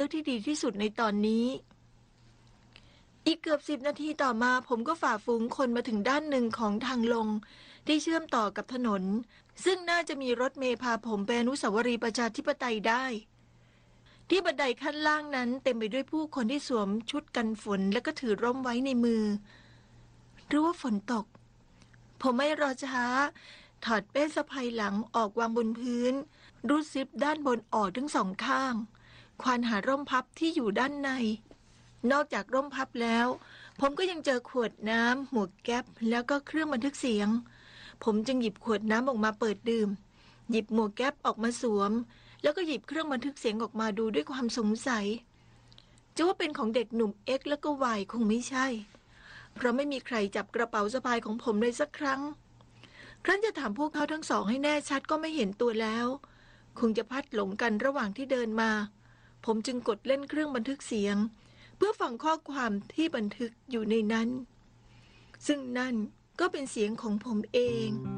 อกที่ดีที่สุดในตอนนี้อีกเกือบ10 นาทีต่อมาผมก็ฝ่าฝูงคนมาถึงด้านหนึ่งของทางลงที่เชื่อมต่อกับถนนซึ่งน่าจะมีรถเมล์พาผมไปอนุสาวรีย์ประชาธิปไตยได้ที่บันไดขั้นล่างนั้นเต็มไปด้วยผู้คนที่สวมชุดกันฝนและก็ถือร่มไว้ในมือหรือว่าฝนตกผมไม่รอช้าถอดเป้สะพายหลังออกวางบนพื้นรูดซิปด้านบนออกทั้งสองข้างควานหาร่มพับที่อยู่ด้านในนอกจากร่มพับแล้วผมก็ยังเจอขวดน้ำหมวกแก๊ปแล้วก็เครื่องบันทึกเสียงผมจึงหยิบขวดน้ำออกมาเปิดดื่มหยิบหมวกแก๊ปออกมาสวมแล้วก็หยิบเครื่องบันทึกเสียงออกมาดูด้วยความสงสัยจะว่าเป็นของเด็กหนุ่มเอ็กซ์แล้วก็วายคงไม่ใช่เพราะไม่มีใครจับกระเป๋าสะพายของผมเลยสักครั้งครั้นจะถามพวกเขาทั้งสองให้แน่ชัดก็ไม่เห็นตัวแล้วคงจะพลัดหลงกันระหว่างที่เดินมาผมจึงกดเล่นเครื่องบันทึกเสียงเพื่อฟังข้อความที่บันทึกอยู่ในนั้นซึ่งนั่นก็เป็นเสียงของผมเอง